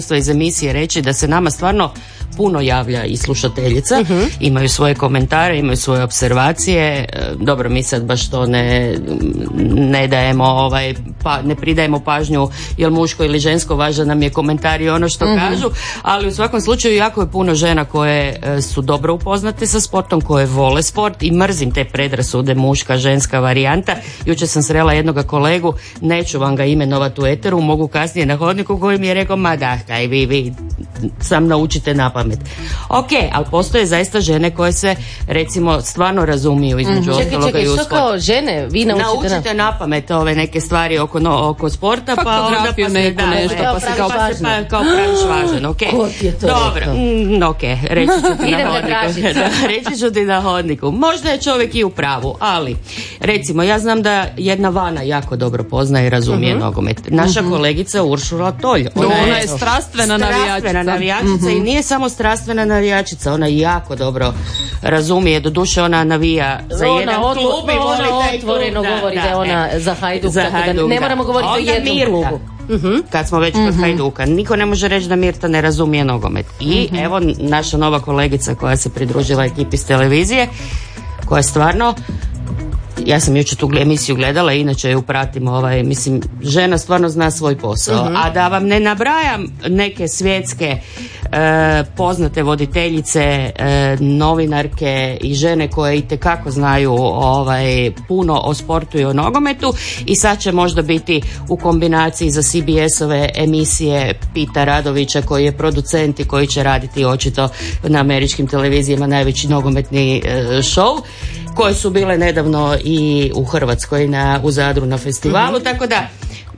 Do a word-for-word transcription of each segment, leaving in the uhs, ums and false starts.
iz emisije reći da se nama stvarno puno javlja i slušateljica, uh-huh. imaju svoje komentare, imaju svoje observacije. Dobro, mi sad baš to ne, ne dajemo, ovaj, pa, ne pridajemo pažnju jel muško ili žensko, važan nam je komentar i ono što uh-huh. kažu, ali u svakom slučaju jako je puno žena koje su dobro upoznate sa sportom, koje vole sport i mrzim te predrasude muška, ženska varijanta. Jučer sam srela jednoga kolegu, neću vam ga imenovati u eteru, mogu kasnije na hodniku, koji mi je rekao, ma da, kaj vi, vi sam naučite na pamet. Ok, ali postoje zaista žene koje se recimo stvarno razumiju između mm-hmm. ostaloga i u sportu. Čekaj, čekaj, što kao žene? Vi naučite, naučite na... na pamet ove neke stvari oko, no, oko sporta, pa onda pa se da, nešto, pa se kao, pa se pa, kao praviš važan. Okay. Ko ti je to Dobro, mm, ok, reći ću ti na hodniku. Da, reći ću ti na hodniku. Možda je čovjek i u pravu, ali recimo ja znam da jedna Vana jako dobro poznaje i razumije mm-hmm. nogomet. Naša mm-hmm. kolegica Uršula Tolj. Ona, ona je, je strastvena navijačica. Strastvena navijačica mm-hmm. i nije samo strastvena navijačica, ona jako dobro razumije, doduše ona navija za ona jedan otvo, klub i voli ona taj otvoreno klub. govori da, da je ona e, za Hajduk, za tako Hajduk, da ne da. moramo govoriti onda o jednom Mirta. klubu. Uh-huh. Kad smo već kod uh-huh. Hajduka, niko ne može reći da Mirta ne razumije nogomet. I uh-huh. evo naša nova kolegica koja se pridružila ekipi s televizije, koja stvarno, ja sam jučer tu emisiju gledala, inače ju pratim, ovaj, mislim, žena stvarno zna svoj posao. Uh-huh. A da vam ne nabrajam neke svjetske e, poznate voditeljice, e, novinarke i žene koje itekako znaju ovaj, puno o sportu i o nogometu, i sad će možda biti u kombinaciji za C B S-ove emisije Pita Radovića, koji je producent i koji će raditi očito na američkim televizijama najveći nogometni e, show, koje su bile nedavno i u Hrvatskoj na, u Zadru na festivalu, mm-hmm. tako da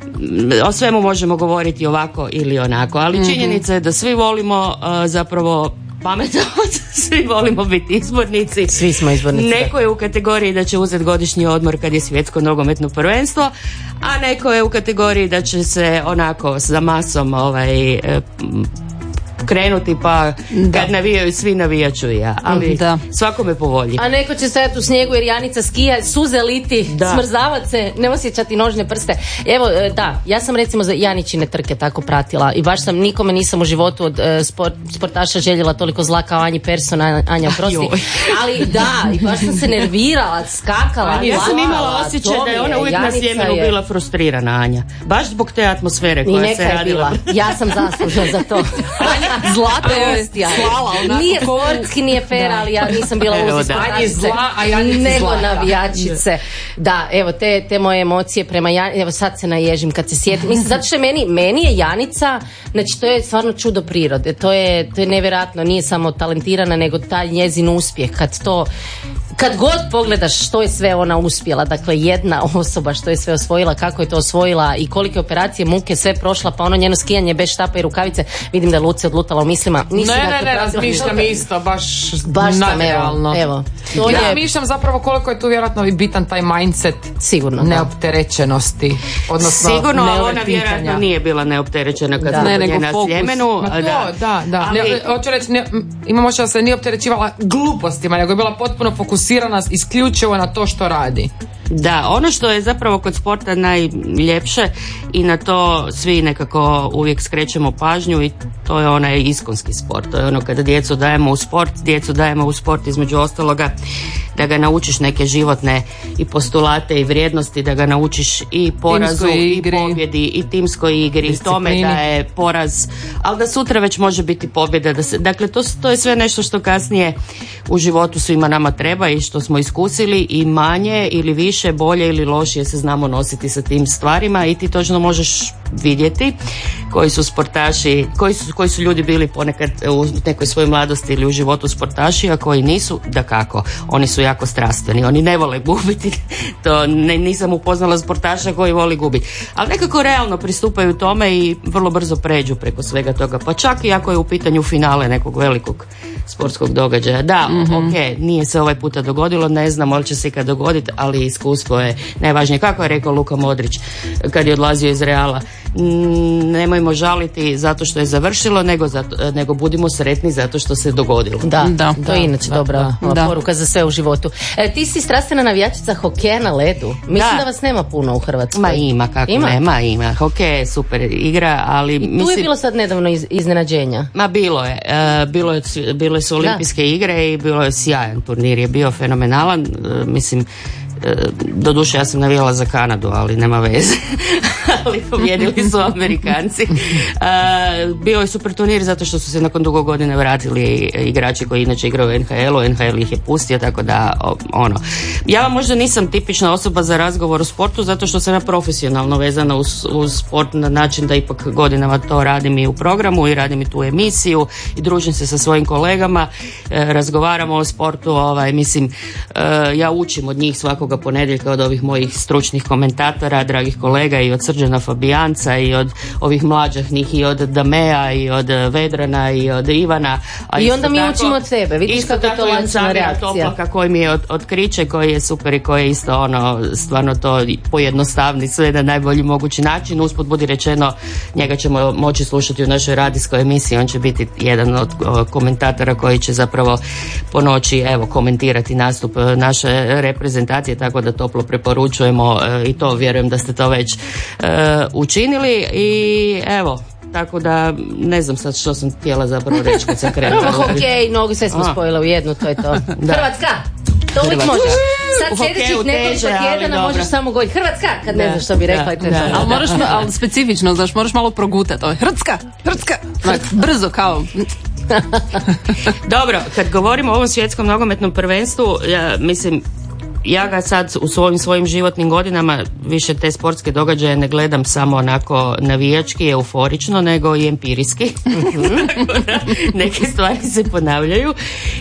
o svemu možemo govoriti ovako ili onako, ali mm-hmm. činjenica je da svi volimo uh, zapravo pametovati, svi volimo biti izbornici. Svi smo izbornici. Neko je u kategoriji da će uzeti godišnji odmor kad je svjetsko nogometno prvenstvo, a neko je u kategoriji da će se onako za masom ovaj krenuti, pa da. Kad navijaju svi, navijat ću ja, ali da. Svakome po volji. A neko će stajati u snijegu jer Janica skija, suze liti, smrzavat se, ne osjećati nožne prste. Evo, da, ja sam recimo za Janičine trke tako pratila i baš sam, nikome nisam u životu od uh, sport, sportaša željela toliko zla kao Anji Persson, Anja prosti, ali da, i baš sam se nervirala, skakala. Ja sam imala osjećaj da je ona uvijek Janica na sjemenu je... bila frustrirana, Anja, baš zbog te atmosfere koja se radila. Ja sam zaslužna za to. Zlata je slala onako. Nije sportski, nije fair, da. Ali ja nisam bila uzi sportašice, nego navijačice. Da, evo, te, te moje emocije prema Janici, evo sad se naježim kad se sjetim. Mislim, zato što meni, meni je Janica, znači to je stvarno čudo prirode, to je, to je nevjerojatno, nije samo talentirana, nego taj njezin uspjeh, kad to kad god pogledaš što je sve ona uspjela, dakle jedna osoba što je sve osvojila, kako je to osvojila i kolike operacije muke sve prošla, pa ono njeno skijanje bez štapa i rukavice, vidim da je Luci odlutala u mislima. Nisi ne, ne, ne, razmišljam isto, baš, baš nadrealno. Evo, evo. Ja razmišljam zapravo koliko je tu vjerojatno bitan taj mindset sigurno, neopterećenosti. Odnosno, sigurno, ona vjerojatno nije bila neopterećena kad se je na Sljemenu. Ma to, da, da. da. Ali, ne, hoću reći, ne, imamo što se nije opterećivala glupostima, nego je bila potpuno fokusirana isključivo na to što radi. Da, ono što je zapravo kod sporta najljepše i na to svi nekako uvijek skrećemo pažnju, i to je onaj iskonski sport. To je ono kada djecu dajemo u sport, djecu dajemo u sport između ostaloga da ga naučiš neke životne i postulate i vrijednosti, da ga naučiš i porazu i pobjedi i timskoj igri i tome da je poraz, ali da sutra već može biti pobjeda. Da se, dakle, to, to je sve nešto što kasnije u životu svima nama treba i što smo iskusili, i manje ili više, bolje ili lošije se znamo nositi sa tim stvarima, i ti točno možeš vidjeti koji su sportaši, koji su, koji su ljudi bili ponekad u nekoj svojoj mladosti ili u životu sportaši, a koji nisu, dakako, oni su jako strastveni, oni ne vole gubiti, to ne, nisam upoznala sportaša koji voli gubiti, ali nekako realno pristupaju tome i vrlo brzo pređu preko svega toga, pa čak i ako je u pitanju finale nekog velikog sportskog događaja. Da, mm-hmm. ok, nije se ovaj puta dogodilo, ne znam ali će se ikad dogoditi, ali iskustvo je najvažnije. Kako je rekao Luka Modrić kad je odlazio iz Reala, nemojmo žaliti zato što je završilo, nego, zato, nego budimo sretni zato što se dogodilo. Da, da, to je inače da, dobra da. poruka za sve u životu. E, ti si strastvena navijačica hokeja na ledu. Mislim da. da vas nema puno u Hrvatskoj. Ma ima, kako ima? nema, ima. Hokej je super igra, ali... I tu mislim, je bilo sad nedavno iz, iznenađenja. Ma bilo je. E, bilo je, bile su olimpijske da. igre i bilo je sjajan turnir, je bio fenomenalan. E, mislim, doduše ja sam navijala za Kanadu, ali nema veze. Ali pobjedili su Amerikanci. Uh, bio je super turnir zato što su se nakon dugo godine vratili igrači koji inače igraju u en ha el u. en ha el ih je pustio, tako da ono. Ja vam možda nisam tipična osoba za razgovor o sportu zato što sam ja profesionalno vezana uz, uz sport na način da ipak godinama to radim i u programu i radim i tu emisiju i družim se sa svojim kolegama, e, razgovaramo o sportu, ovaj, mislim, e, ja učim od njih svakog ponedjeljka od ovih mojih stručnih komentatora, dragih kolega i od Srđana Fabijanca i od ovih mlađahnih i od Damea i od Vedrana i od Ivana. A i onda mi tako, učimo od sebe, vidiš kako je to lančana reakcija. Toplaka koji mi je od, otkriće, koji je super i koji je isto ono, stvarno to pojednostavni sve na najbolji mogući način. Usput budi rečeno, njega ćemo moći slušati u našoj radijskoj emisiji, on će biti jedan od o, komentatora koji će zapravo po noći evo komentirati nastup naše reprezentacije, tako da toplo preporučujemo e, i to vjerujem da ste to već e, učinili i evo, tako da ne znam sad što sam htjela zapravo reći kad sam krenula. Hokej, nogu sve smo spojile u jednu, to je to. Da. Hrvatska! To uvijek može. Sad sljedećih nekoliko tjedana možeš samo govoriti Hrvatska kad da, ne znaš što bi rekla. Da, i to je da, ali moraš, ali specifično, znaš, moraš malo progutati. Hrvatska! Hrvatska! Brzo kao... Dobro, kad govorimo o ovom svjetskom nogometnom prvenstvu, ja mislim, ja ga sad u svojim svojim životnim godinama više te sportske događaje ne gledam samo onako navijački, euforično, nego i empirijski. Neke stvari se ponavljaju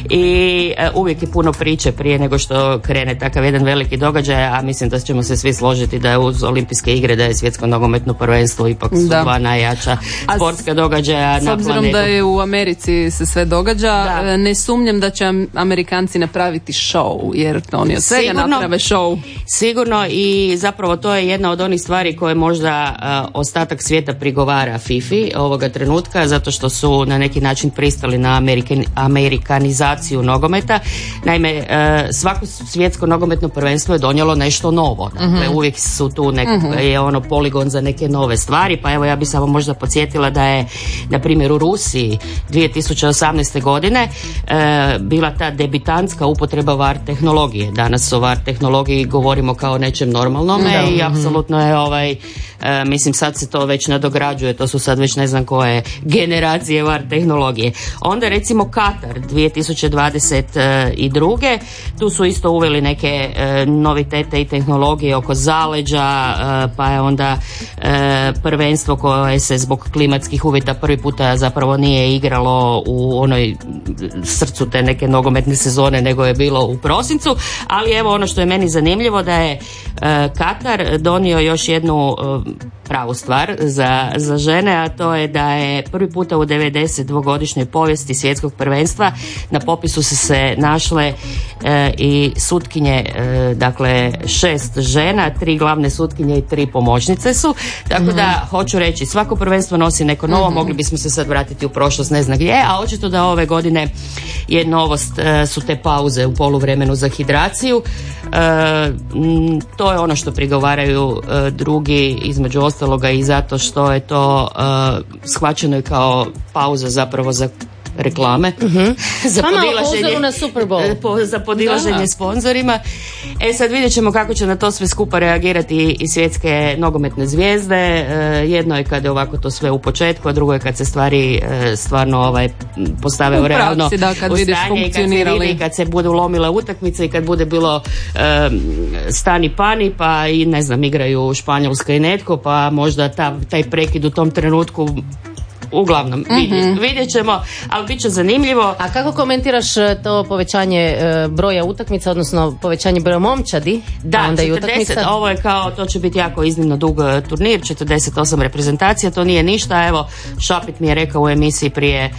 i uh, uvijek je puno priče prije nego što krene takav jedan veliki događaj, a mislim da ćemo se svi složiti da je uz olimpijske igre, da je svjetsko nogometno prvenstvo ipak su da. dva najjača sportska događaja na planetu. S obzirom da je u Americi se sve događa, da. ne sumnjam da će Amerikanci napraviti show, jer oni od svega naprave show. Sigurno, i zapravo to je jedna od onih stvari koje možda uh, ostatak svijeta prigovara fifi ovoga trenutka, zato što su na neki način pristali na amerikan, amerikanizaciju nogometa. Naime, uh, svako svjetsko nogometno prvenstvo je donijelo nešto novo. Dakle, mm-hmm. uvijek su tu nek, mm-hmm. je ono poligon za neke nove stvari, pa evo ja bi samo možda podsjetila da je na primjer u Rusiji dvije tisuće osamnaeste godine uh, bila ta debitantska upotreba V A R tehnologije. Danas o V A R tehnologiji govorimo kao nečem normalnome da. i apsolutno je ovaj, e, mislim sad se to već nadograđuje, to su sad već ne znam koje generacije V A R tehnologije. Onda recimo Katar dvije tisuće dvadeset druge tu su isto uveli neke e, novitete i tehnologije oko zaleđa, e, pa je onda e, prvenstvo koje se zbog klimatskih uvjeta prvi puta zapravo nije igralo u onoj srcu te neke nogometne sezone, nego je bilo u prosincu, ali evo ono što je meni zanimljivo da je uh, Katar donio još jednu uh, pravu stvar za, za žene, a to je da je prvi puta u devedesetdvogodišnjoj povijesti svjetskog prvenstva na popisu su se našle uh, i sutkinje, uh, dakle šest žena, tri glavne sutkinje i tri pomoćnice su, tako mm-hmm. da hoću reći, svako prvenstvo nosi neko novo, mm-hmm. mogli bismo se sad vratiti u prošlost ne znam gdje, a očito da ove godine je novost, uh, su te pauze u poluvremenu za hidraciju. E, to je ono što prigovaraju e, drugi, između ostaloga i zato što je to e, shvaćeno kao pauza zapravo za reklame, uh-huh. za podilaženje na Super Bowl. Po, za podilaženje sponzorima. E sad vidjet ćemo kako će na to sve skupa reagirati i svjetske nogometne zvijezde. E, jedno je kad je ovako to sve u početku, a drugo je kad se stvari e, stvarno ovaj, postave u, u realno da, kad u vidiš stanje i kad se vidi, kad se budu lomile utakmice i kad bude bilo e, stani pani, pa i ne znam, igraju Španjolska i netko, pa možda ta, taj prekid u tom trenutku. Uglavnom, vidjet, mm-hmm. vidjet ćemo, ali bit će zanimljivo. A kako komentiraš to povećanje e, broja utakmica, odnosno povećanje broja momčadi? Da, onda četrdeset, i ovo je kao, to će biti jako iznimno dug turnir, četrdeset osam reprezentacija, to nije ništa, evo, Šapit mi je rekao u emisiji prije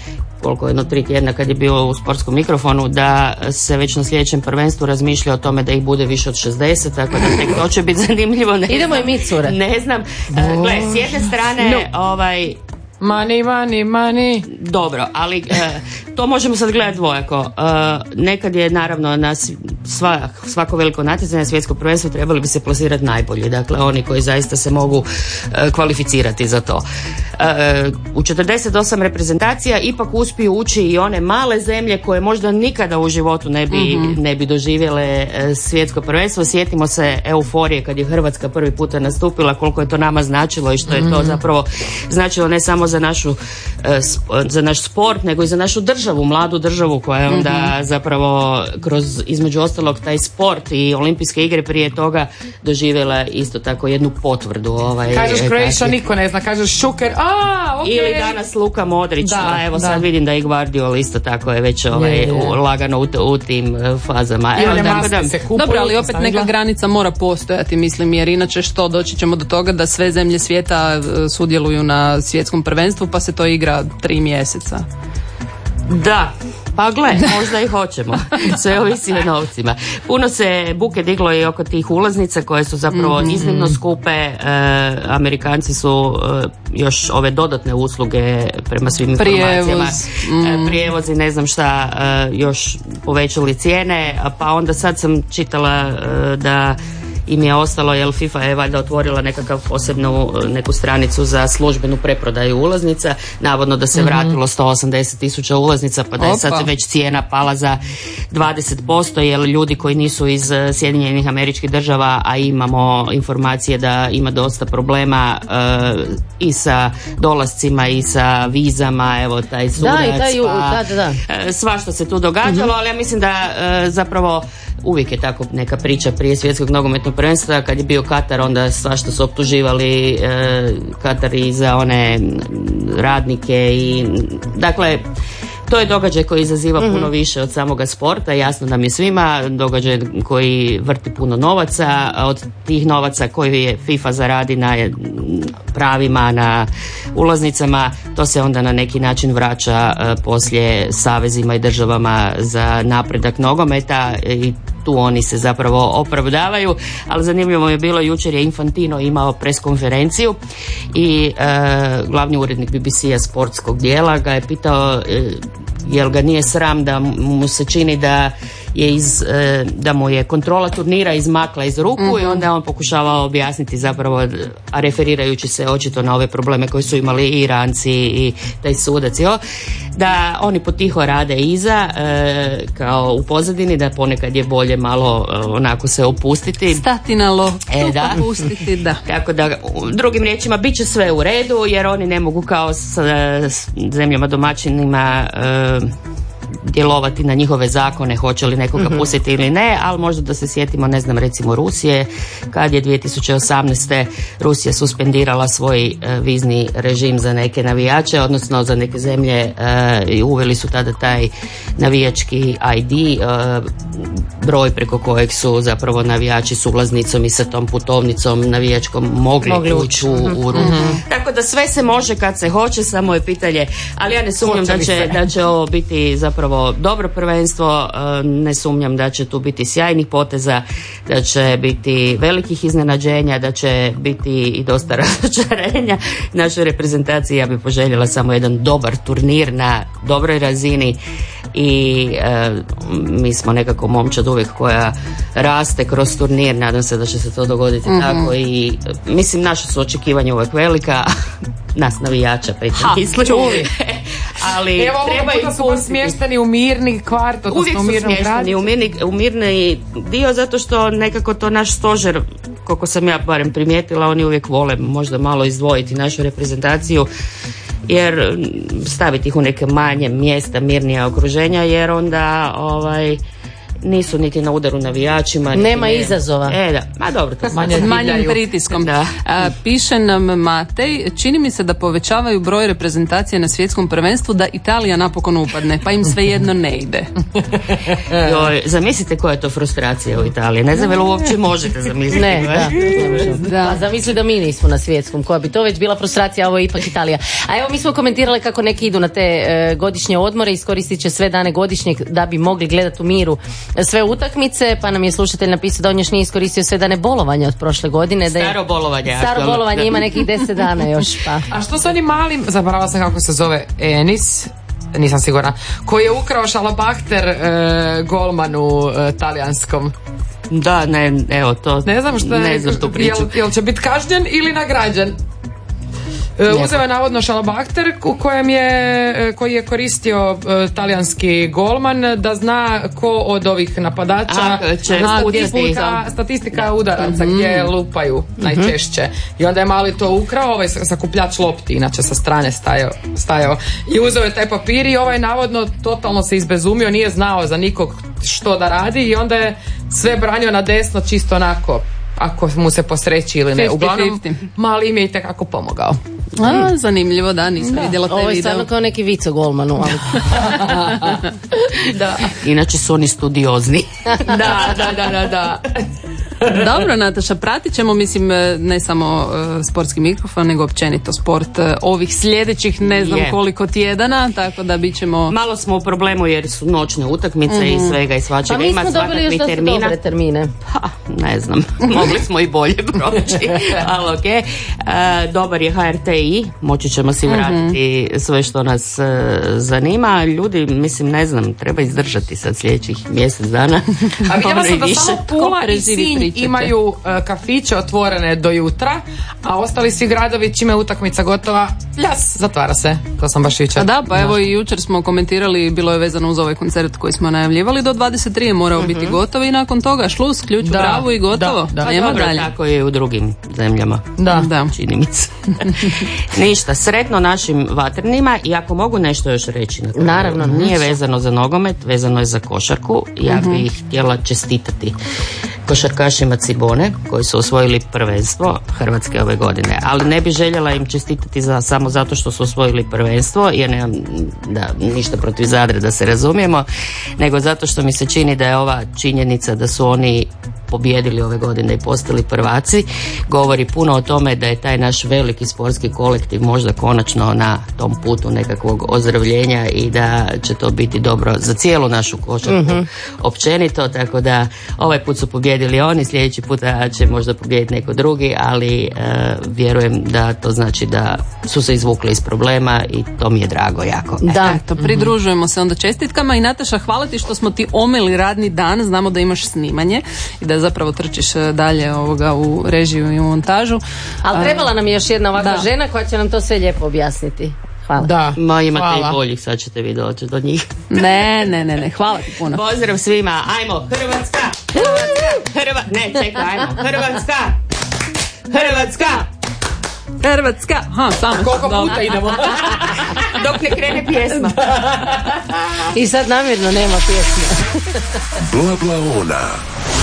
koliko jedno tri tjedna kad je bio u sportskom mikrofonu, da se već na sljedećem prvenstvu razmišlja o tome da ih bude više od šezdeset, tako da tek to će biti zanimljivo. Ne Idemo znam, i mi, cure. Ne znam. Gle, s jedne strane, no. ovaj... Money, money, money. Dobro, ali e, to možemo sad gledati dvojako. E, nekad je naravno na sva, svako veliko natjecanje, svjetsko prvenstvo, trebali bi se plasirati najbolji. Dakle, oni koji zaista se mogu e, kvalificirati za to. E, u četrdeset osam reprezentacija ipak uspiju ući i one male zemlje koje možda nikada u životu ne bi, mm-hmm. ne bi doživjele e, svjetsko prvenstvo. Sjetimo se euforije kad je Hrvatska prvi puta nastupila, koliko je to nama značilo i što je to mm-hmm. zapravo značilo ne samo za našu za naš sport, nego i za našu državu, mladu državu koja je onda mm-hmm. zapravo kroz između ostalog taj sport i olimpijske igre prije toga doživjela isto tako jednu potvrdu. Ovaj, kažeš Croatia, niko ne zna, kažeš Šuker, a, ok. Ili danas Luka Modrić, da, a evo da. sad vidim da i Guardiola isto tako je već ovaj, je, je. U, lagano u, u tim fazama. Evo, da, da, se kupuju, dobro, ali opet neka granica mora postojati, mislim, jer inače što, doći ćemo do toga da sve zemlje svijeta sudjeluju na svjetskom prvenstvu pa se to igra tri mjeseca. Da, pa gle, možda i hoćemo. Sve ovisi o novcima. Puno se buke diglo i oko tih ulaznica koje su zapravo mm-hmm. iznimno skupe. E, Amerikanci su e, još ove dodatne usluge prema svim informacijama. Prijevoz. Mm. E, prijevozi, ne znam šta, e, još povećali cijene. Pa onda sad sam čitala e, da im je ostalo, jer FIFA je valjda otvorila nekakav posebnu neku stranicu za službenu preprodaju ulaznica, navodno da se mm-hmm. vratilo sto osamdeset tisuća ulaznica, pa da je Opa. sad već cijena pala za dvadeset posto, jer ljudi koji nisu iz Sjedinjenih Američkih Država, a imamo informacije da ima dosta problema uh, i sa dolascima i sa vizama, evo taj sudac, da, i taj, pa, da, da. sva što se tu događalo, mm-hmm. ali ja mislim da uh, zapravo uvijek je tako neka priča prije svjetskog nogometnog prvenstva, kad je bio Katar, onda svašta su optuživali e, Katar i za one radnike i dakle to je događaj koji izaziva mm-hmm. puno više od samoga sporta, jasno nam je svima, događaj koji vrti puno novaca, od tih novaca koji je FIFA zaradi na pravima, na ulaznicama, to se onda na neki način vraća e, poslije savezima i državama za napredak nogometa i tu oni se zapravo opravdavaju, ali zanimljivo je bilo, jučer je Infantino imao preskonferenciju i e, glavni urednik B B C-a sportskog dijela ga je pitao e, jel ga nije sram da mu se čini da je iz, da mu je kontrola turnira izmakla iz ruku mm-hmm. i onda je on pokušavao objasniti zapravo, a referirajući se očito na ove probleme koje su imali i Iranci i taj sudac i o, da oni potiho rade iza e, kao u pozadini, da ponekad je bolje malo onako se opustiti, stati na loptu, e, da. opustiti, da. Tako da, drugim riječima, bit će sve u redu jer oni ne mogu kao s, s zemljama domaćinima e, djelovati na njihove zakone, hoće li nekoga mm-hmm. pustiti ili ne, ali možda da se sjetimo, ne znam, recimo Rusije, kad je dvije tisuće osamnaeste. Rusija suspendirala svoj uh, vizni režim za neke navijače, odnosno za neke zemlje uh, i uveli su tada taj navijački I D, uh, broj preko kojeg su zapravo navijači s ulaznicom i sa tom putovnicom navijačkom mogli, mogli ući u, u Rusiju. Mm-hmm. Tako da sve se može kad se hoće, samo je pitanje, ali ja ne sumnjam da će, da će ovo biti zapravo dobro prvenstvo, ne sumnjam da će tu biti sjajnih poteza, da će biti velikih iznenađenja, da će biti i dosta razočarenja. Našoj reprezentaciji ja bih poželjela samo jedan dobar turnir na dobroj razini i e, mi smo nekako momčad uvijek koja raste kroz turnir, nadam se da će se to dogoditi mm-hmm. tako i mislim naša su očekivanja uvijek velika, nas navijača pritom mislim. Ali evo, treba i su smješteni u mirni kvart, uvijek su smješteni u mirni, u mirni dio, zato što nekako to naš stožer, koliko sam ja barem primijetila, oni uvijek vole možda malo izdvojiti našu reprezentaciju, jer staviti ih u neke manje mjesta, mirnija okruženja, jer onda ovaj nisu niti na udaru navijačima. Nema ne... izazova. E, da. Ma dobro, to Manje manjim pritiskom. Da. A, piše nam Matej, čini mi se da povećavaju broj reprezentacije na svjetskom prvenstvu da Italija napokon upadne, pa im svejedno ne ide. Joj, zamislite koja je to frustracija u Italiji. Ne znam, jel uopće možete zamisliti. Ne, da. da. Pa zamisli da mi nismo na svjetskom, koja bi to već bila frustracija, a ovo je ipak Italija. A evo, mi smo komentirali kako neki idu na te e, godišnje odmore, iskoristit će sve dane godišnjeg da bi mogli gledati u miru sve utakmice, pa nam je slušatelj napisao da on još nije iskoristio sve dane bolovanja od prošle godine. Da je, staro bolovanje. Staro bolovanje ima nekih deset dana još. Pa. A što s onim malim, zaboravila sam kako se zove, Enis, nisam sigurna, koji je ukrao šalabahter e, golmanu e, talijanskom. Da, ne, evo to. Ne znam što je, ne znam tu priču. Jel, jel će biti kažnjen ili nagrađen? Uzeo je navodno šalabahter u kojem je, koji je koristio uh, talijanski golman da zna ko od ovih napadača. A, će statistika, statistika udaraca mm. gdje lupaju mm-hmm. najčešće. I onda je mali to ukrao, ovaj sakupljač lopti, inače sa strane stajao, stajao. I uzeo je taj papir i ovaj navodno totalno se izbezumio, nije znao za nikog što da radi i onda je sve branio na desno čisto onako, ako mu se posreći ili ne. Uglavnom, mali im je itekako pomogao. A, zanimljivo, da, nisam vidjela taj video. Ovo je stvarno kao neki vic o golmanu. Ali... da. Inače su oni studiozni. da, da, da, da, da. Dobro, Nataša, pratit ćemo, mislim, ne samo uh, sportski mikrofon, nego općenito sport uh, ovih sljedećih ne znam je. koliko tjedana, tako da bit ćemo... Malo smo u problemu jer su noćne utakmice mm-hmm. i svega i svačega. Pa mi smo dobili još dosta dobre termine. Pa, ne znam, mogli smo i bolje proći, ali okej. Okay. Uh, dobar je H R T I, moći ćemo si vratiti mm-hmm. sve što nas uh, zanima. Ljudi, mislim, ne znam, treba izdržati sad sljedećih mjesec dana. A vidjela sam da samo Pula i Sinj imaju uh, kafiće otvorene do jutra, a ostali svi gradovi čime je utakmica gotova, ljas, zatvara se. To sam baš jučer. A da, pa evo i jučer smo komentirali, bilo je vezano uz ovaj koncert koji smo najavljivali, do dvadeset tri je morao uh-huh. biti gotovo i nakon toga šlus, ključ, da, bravu i gotovo. Da, da. Nema dobro, dalje. Tako je i u drugim zemljama. Da, da. Čini mi se. Ništa, sretno našim vatrenima i ako mogu nešto još reći. Na kraju, naravno. Nije vezano za nogomet, vezano je za košarku. Ja uh-huh. bih htjela čestitati košarkašima Cibone koji su osvojili prvenstvo Hrvatske ove godine, ali ne bi željela im čestitati za, samo zato što su osvojili prvenstvo, jer nemam da, ništa protiv Zadra, da se razumijemo, nego zato što mi se čini da je ova činjenica da su oni pobijedili ove godine i postali prvaci, govori puno o tome da je taj naš veliki sportski kolektiv možda konačno na tom putu nekakvog ozdravljenja i da će to biti dobro za cijelu našu košarku mm-hmm. općenito, tako da ovaj put su pobijedili oni, sljedeći puta će možda pobijediti neko drugi, ali uh, vjerujem da to znači da su se izvukli iz problema i to mi je drago jako. Da, to pridružujemo se onda čestitkama i Nataša, hvala ti što smo ti omeli radni dan, znamo da imaš snimanje i da zapravo trčiš dalje ovoga u režiju i u montažu. Ali trebala nam je još jedna ovakva da. žena koja će nam to sve lijepo objasniti. Hvala. Da. Ma imate hvala. i boljih, sad ćete vi doći do njih. Ne, ne, ne, ne, hvala ti puno. Pozdrav svima, ajmo, Hrvatska! Hrvatska! Hrva... Ne, čekaj, ajmo, Hrvatska! Hrvatska! Hrvatska! Ha, samo. Koliko puta idemo? Dok ne krene pjesma. I sad namjerno nema pjesme. Bla, bla, ona.